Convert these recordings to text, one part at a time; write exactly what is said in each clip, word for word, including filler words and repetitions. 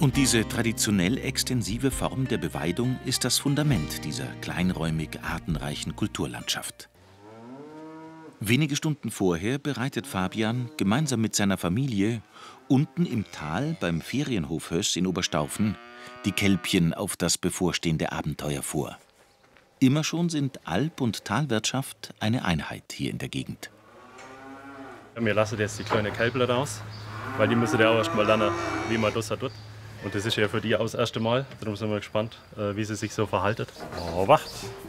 Und diese traditionell extensive Form der Beweidung ist das Fundament dieser kleinräumig artenreichen Kulturlandschaft. Wenige Stunden vorher bereitet Fabian gemeinsam mit seiner Familie unten im Tal beim Ferienhof Höss in Oberstaufen die Kälbchen auf das bevorstehende Abenteuer vor. Immer schon sind Alp- und Talwirtschaft eine Einheit hier in der Gegend. Wir lassen jetzt die kleinen Kälbler raus, weil die müssen ja auch erst mal lernen, wie man das tut. Und das ist ja für die auch das erste Mal. Darum sind wir gespannt, wie sie sich so verhalten. Oh, wacht!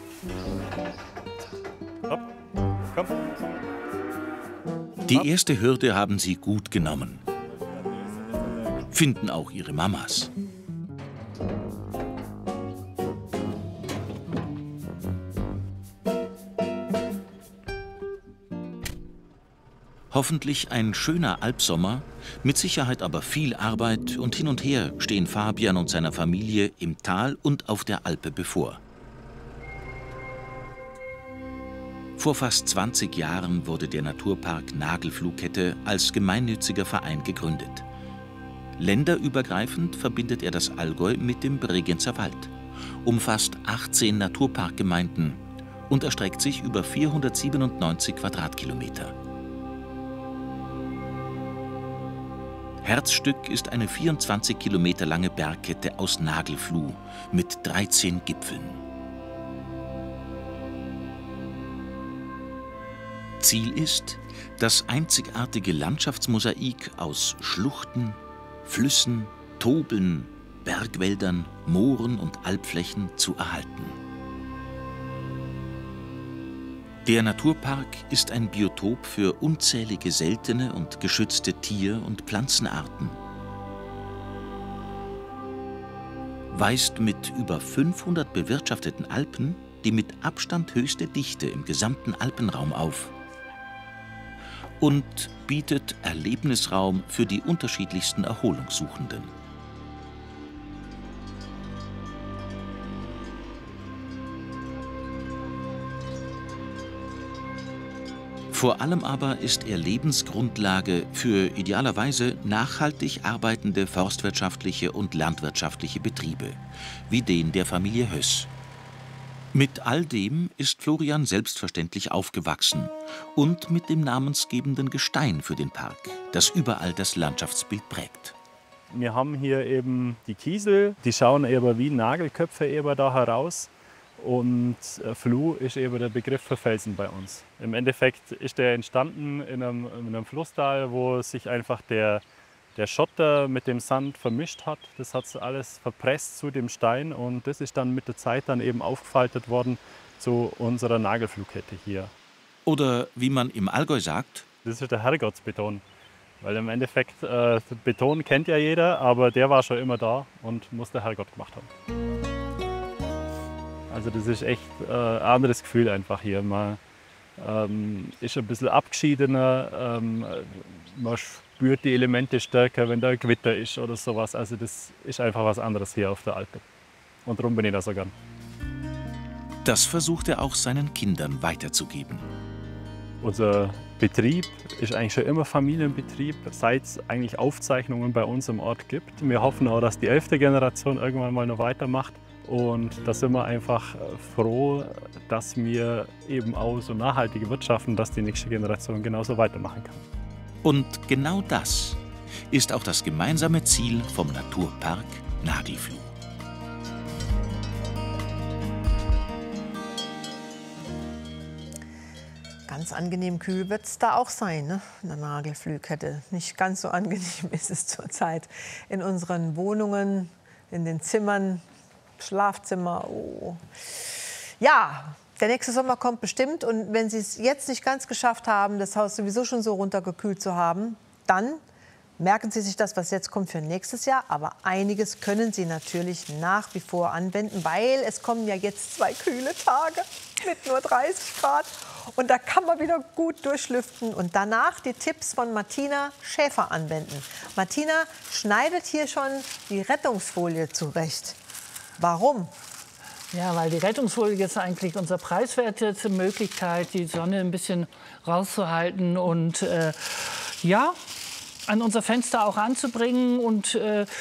Hopp, komm! Die erste Hürde haben sie gut genommen. Finden auch ihre Mamas. Hoffentlich ein schöner Alpsommer, mit Sicherheit aber viel Arbeit und hin und her stehen Fabian und seiner Familie im Tal und auf der Alpe bevor. Vor fast zwanzig Jahren wurde der Naturpark Nagelfluhkette als gemeinnütziger Verein gegründet. Länderübergreifend verbindet er das Allgäu mit dem Bregenzer Wald, umfasst achtzehn Naturparkgemeinden und erstreckt sich über vierhundertsiebenundneunzig Quadratkilometer. Herzstück ist eine vierundzwanzig Kilometer lange Bergkette aus Nagelfluh mit dreizehn Gipfeln. Ziel ist, das einzigartige Landschaftsmosaik aus Schluchten, Flüssen, Tobeln, Bergwäldern, Mooren und Alpflächen zu erhalten. Der Naturpark ist ein Biotop für unzählige seltene und geschützte Tier- und Pflanzenarten. Weist mit über fünfhundert bewirtschafteten Alpen die mit Abstand höchste Dichte im gesamten Alpenraum auf und bietet Erlebnisraum für die unterschiedlichsten Erholungssuchenden. Vor allem aber ist er Lebensgrundlage für idealerweise nachhaltig arbeitende forstwirtschaftliche und landwirtschaftliche Betriebe, wie den der Familie Höss. Mit all dem ist Florian selbstverständlich aufgewachsen und mit dem namensgebenden Gestein für den Park, das überall das Landschaftsbild prägt. Wir haben hier eben die Kiesel, die schauen eben wie Nagelköpfe eben da heraus. Und Fluh ist eben der Begriff für Felsen bei uns. Im Endeffekt ist der entstanden in einem, in einem Flusstal, wo sich einfach der, der Schotter mit dem Sand vermischt hat. Das hat alles verpresst zu dem Stein und das ist dann mit der Zeit dann eben aufgefaltet worden zu unserer Nagelfluhkette hier. Oder wie man im Allgäu sagt: Das ist der Herrgottsbeton. Weil im Endeffekt, äh, Beton kennt ja jeder, aber der war schon immer da und muss der Herrgott gemacht haben. Also das ist echt äh, ein anderes Gefühl einfach hier. Man ähm, ist ein bisschen abgeschiedener, ähm, man spürt die Elemente stärker, wenn da ein Gewitter ist oder sowas. Also das ist einfach was anderes hier auf der Alpe. Und darum bin ich da so gern. Das versucht er auch seinen Kindern weiterzugeben. Unser Betrieb ist eigentlich schon immer Familienbetrieb, seit es eigentlich Aufzeichnungen bei uns im Ort gibt. Wir hoffen auch, dass die elfte Generation irgendwann mal noch weitermacht. Und da sind wir einfach froh, dass wir eben auch so nachhaltig wirtschaften, dass die nächste Generation genauso weitermachen kann. Und genau das ist auch das gemeinsame Ziel vom Naturpark Nagelfluh. Ganz angenehm kühl wird es da auch sein, ne? In der Nagelfluhkette. Nicht ganz so angenehm ist es zurzeit in unseren Wohnungen, in den Zimmern. Schlafzimmer, oh. Ja, der nächste Sommer kommt bestimmt. Und wenn Sie es jetzt nicht ganz geschafft haben, das Haus sowieso schon so runtergekühlt zu haben, dann merken Sie sich das, was jetzt kommt, für nächstes Jahr. Aber einiges können Sie natürlich nach wie vor anwenden, weil es kommen ja jetzt zwei kühle Tage mit nur dreißig Grad. Und da kann man wieder gut durchlüften und danach die Tipps von Martina Schäfer anwenden. Martina schneidet hier schon die Rettungsfolie zurecht. Warum? Ja, weil die Rettungsfolie jetzt eigentlich unsere preiswerte Möglichkeit, die Sonne ein bisschen rauszuhalten und äh, ja, an unser Fenster auch anzubringen und äh,